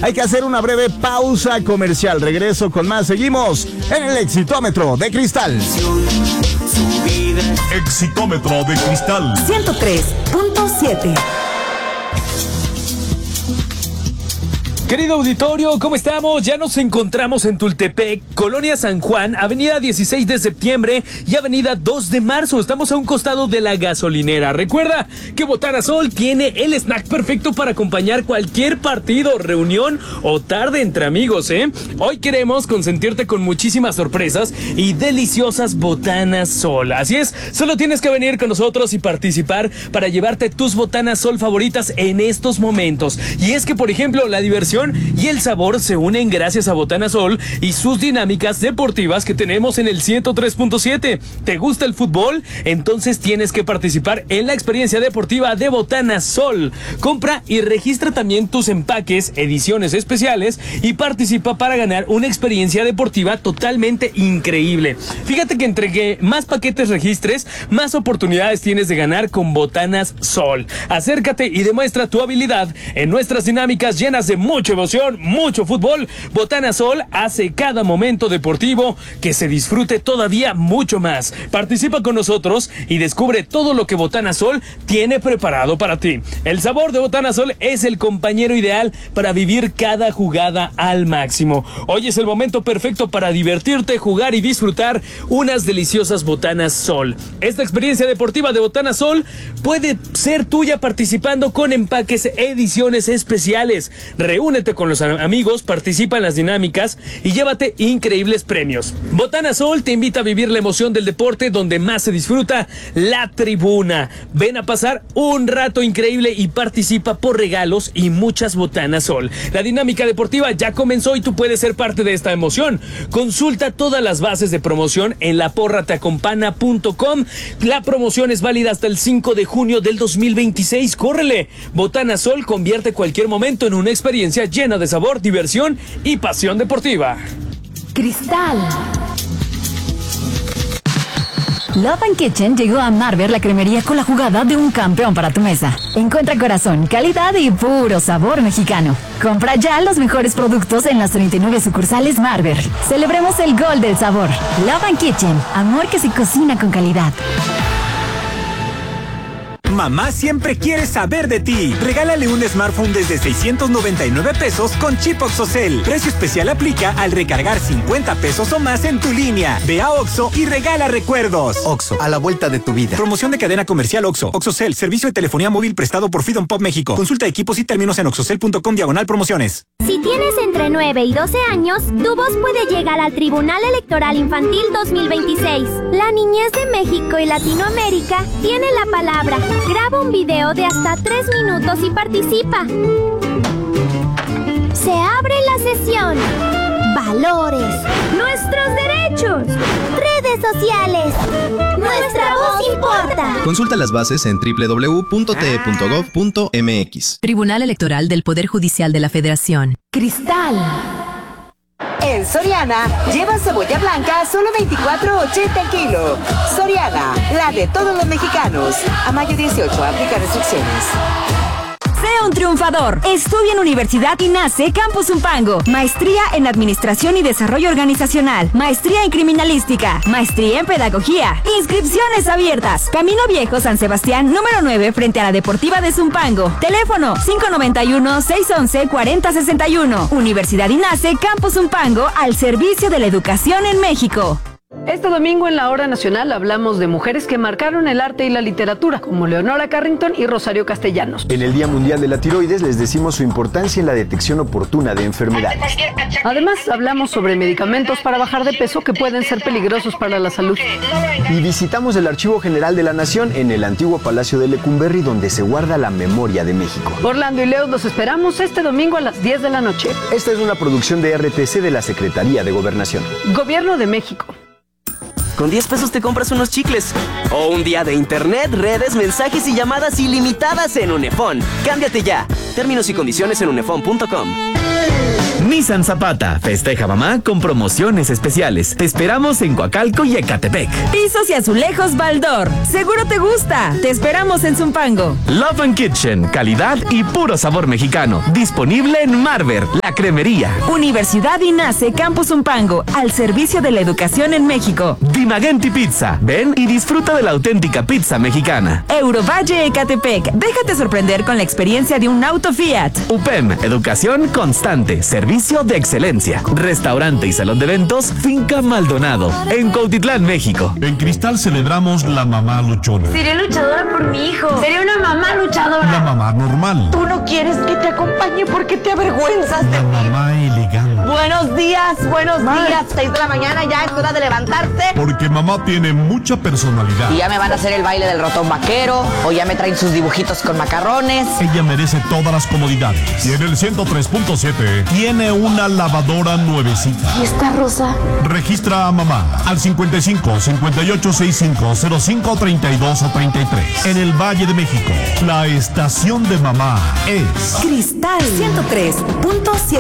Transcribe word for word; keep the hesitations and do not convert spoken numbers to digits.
Hay que hacer una breve pausa comercial. Regreso con más. Seguimos en el Exitómetro de Cristal. Exitómetro de Cristal ciento tres punto siete. Querido auditorio, ¿cómo estamos? Ya nos encontramos en Tultepec, Colonia San Juan, Avenida dieciséis de septiembre y Avenida dos de marzo. Estamos a un costado de la gasolinera. Recuerda que Botana Sol tiene el snack perfecto para acompañar cualquier partido, reunión o tarde entre amigos, ¿eh? Hoy queremos consentirte con muchísimas sorpresas y deliciosas Botanas Sol. Así es, solo tienes que venir con nosotros y participar para llevarte tus Botanas Sol favoritas en estos momentos. Y es que, por ejemplo, la diversión y el sabor se unen gracias a Botana Sol y sus dinámicas deportivas que tenemos en el ciento tres punto siete. ¿Te gusta el fútbol? Entonces tienes que participar en la experiencia deportiva de Botana Sol. Compra y registra también tus empaques, ediciones especiales y participa para ganar una experiencia deportiva totalmente increíble. Fíjate que entre que más paquetes registres, más oportunidades tienes de ganar con Botanas Sol. Acércate y demuestra tu habilidad en nuestras dinámicas llenas de mucho emoción, mucho fútbol. Botana Sol hace cada momento deportivo que se disfrute todavía mucho más. Participa con nosotros y descubre todo lo que Botana Sol tiene preparado para ti. El sabor de Botana Sol es el compañero ideal para vivir cada jugada al máximo. Hoy es el momento perfecto para divertirte, jugar y disfrutar unas deliciosas Botanas Sol. Esta experiencia deportiva de Botana Sol puede ser tuya participando con empaques, ediciones especiales. Reúnete con los amigos, participa en las dinámicas y llévate increíbles premios. Botana Sol te invita a vivir la emoción del deporte donde más se disfruta, la tribuna. Ven a pasar un rato increíble y participa por regalos y muchas Botana Sol. La dinámica deportiva ya comenzó y tú puedes ser parte de esta emoción. Consulta todas las bases de promoción en la porra te acompana punto com. La promoción es válida hasta el cinco de junio del dos mil veintiséis. ¡Córrele! Botana Sol convierte cualquier momento en una experiencia llena de sabor, diversión y pasión deportiva. Cristal. Love and Kitchen llegó a Marver, la cremería con la jugada de un campeón para tu mesa. Encuentra corazón, calidad y puro sabor mexicano. Compra ya los mejores productos en las treinta y nueve sucursales Marver. Celebremos el gol del sabor. Love and Kitchen, amor que se cocina con calidad. Mamá siempre quiere saber de ti. Regálale un smartphone desde seiscientos noventa y nueve pesos con chip OXXOCEL. Precio especial aplica al recargar cincuenta pesos o más en tu línea. Ve a Oxxo y regala recuerdos. Oxxo, a la vuelta de tu vida. Promoción de cadena comercial Oxxo. OXXOCEL, servicio de telefonía móvil prestado por Freedom Pop México. Consulta equipos y términos en oxxocel punto com diagonal promociones. Si tienes entre nueve y doce años, tu voz puede llegar al Tribunal Electoral Infantil dos mil veintiséis. La niñez de México y Latinoamérica tiene la palabra. Graba un video de hasta tres minutos y participa. Se abre la sesión. Valores. Nuestros derechos. Redes sociales. Nuestra voz importa. Consulta las bases en doble u doble u doble u punto t e punto gov punto m x. Tribunal Electoral del Poder Judicial de la Federación. Cristal. En Soriana, lleva cebolla blanca a solo veinticuatro ochenta el kilo. Soriana, la de todos los mexicanos. A mayo dieciocho, aplica restricciones. Sé un triunfador. Estudia en Universidad INACE Campus Zumpango. Maestría en Administración y Desarrollo Organizacional. Maestría en Criminalística. Maestría en Pedagogía. Inscripciones abiertas. Camino Viejo, San Sebastián, número nueve, frente a la Deportiva de Zumpango. Teléfono cinco nueve uno, seis uno uno, cuatro cero seis uno. Universidad INACE Campus Zumpango, al servicio de la educación en México. Este domingo en la Hora Nacional hablamos de mujeres que marcaron el arte y la literatura, como Leonora Carrington y Rosario Castellanos. En el Día Mundial de la Tiroides les decimos su importancia en la detección oportuna de enfermedades. Además, hablamos sobre medicamentos para bajar de peso que pueden ser peligrosos para la salud. Y visitamos el Archivo General de la Nación en el antiguo Palacio de Lecumberri, donde se guarda la memoria de México. Orlando y Leo los esperamos este domingo a las diez de la noche. Esta es una producción de R T C de la Secretaría de Gobernación. Gobierno de México. Con diez pesos te compras unos chicles. O un día de internet, redes, mensajes y llamadas ilimitadas en Unefón. Cámbiate ya. Términos y condiciones en unefón punto com. Nissan Zapata, festeja mamá con promociones especiales. Te esperamos en Coacalco y Ecatepec. Pisos y azulejos Baldor. Seguro te gusta. Te esperamos en Zumpango. Love and Kitchen, calidad y puro sabor mexicano. Disponible en Marver, la cremería. Universidad INACE Campus Zumpango, al servicio de la educación en México. Dimagenti Pizza, ven y disfruta de la auténtica pizza mexicana. Eurovalle Ecatepec, déjate sorprender con la experiencia de un auto Fiat. U P E M, educación constante, servicio de excelencia. Restaurante y salón de eventos, Finca Maldonado, en Cuautitlán, México. En Cristal celebramos la mamá luchona. Seré luchadora por mi hijo. Seré una mamá luchadora. La mamá normal. Tú no quieres que te acompañe porque te avergüenzas de La mí. mamá elegante. Buenos días, buenos días. seis de la mañana, ya es hora de levantarse. Porque mamá tiene mucha personalidad. Y ya me van a hacer el baile del ratón vaquero, o ya me traen sus dibujitos con macarrones. Ella merece todas las comodidades. Y en el ciento tres punto siete tiene una lavadora nuevecita. ¿Y esta rosa? Registra a mamá al cincuenta y cinco, cincuenta y ocho, sesenta y cinco, cero cinco, treinta y dos o treinta y tres. En el Valle de México, la estación de mamá es Cristal ciento tres punto siete.